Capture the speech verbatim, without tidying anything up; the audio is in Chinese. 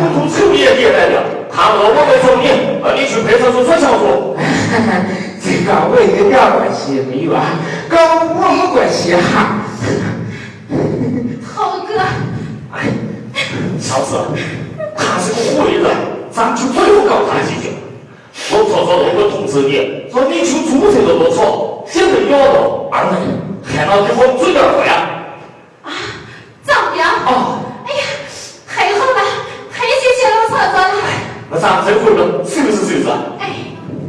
督处也也来了，他说我没找你，呃，你去派出所传销所。 这跟我一点关系也没有啊，跟我没关系哈。 涛哥， 哎，小子，他是个坏人，咱就不用搞他计较。我早早我通知你，说你求注册都不错。